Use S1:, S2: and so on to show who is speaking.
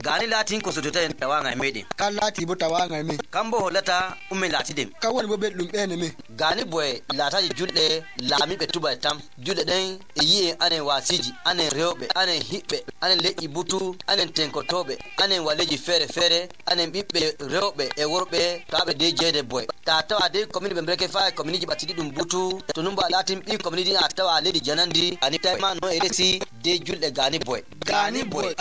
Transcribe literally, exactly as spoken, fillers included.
S1: gani latin ko soto tan tawanga medi
S2: kan lati bo tawanga me
S1: kambo holata ummi lati dem
S2: ka woni bo beddum bene me
S1: gani boy lataji julde lami be tuba tam julde den e yi ane wasiji ane rewbe ane hibbe ane leji butu ane tenkotobe ane waleji fere fere ane bibbe rewbe e worbe tabe de jede boy ta tawa de commune be breke fa community batidi dum butu to numba latin bi community a tawa ledi janandi ani tayma no edesi de julde gani boy gani boy